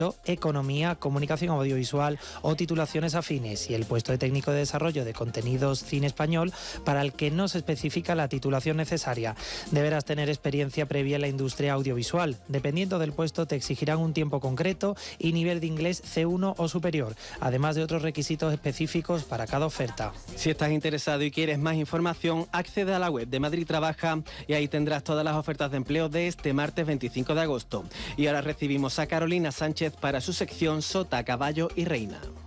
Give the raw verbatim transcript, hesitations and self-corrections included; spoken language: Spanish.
Economía, Comunicación Audiovisual o titulaciones afines, y el puesto de técnico de desarrollo de contenidos cine español, para el que no se especifica la titulación necesaria. Deberás tener experiencia previa en la industria audiovisual. Dependiendo del puesto te exigirán un tiempo concreto y nivel de inglés ce uno o superior, además de otros requisitos específicos para cada oferta. Si estás interesado y quieres más información, accede a la web de Madrid Trabaja y ahí tendrás todas las ofertas de empleo de este martes veinticinco de agosto. Y ahora recibimos a Carolina Sánchez para su sección Sota, Caballo y Reina.